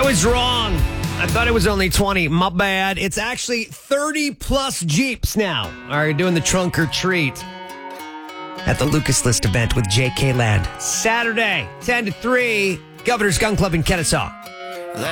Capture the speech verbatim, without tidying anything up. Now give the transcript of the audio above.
was wrong. I thought it was only twenty. My bad. It's actually thirty plus Jeeps now are doing the trunk or treat at the Lucas List event with J K Land. Saturday, ten to three, Governor's Gun Club in Kennesaw.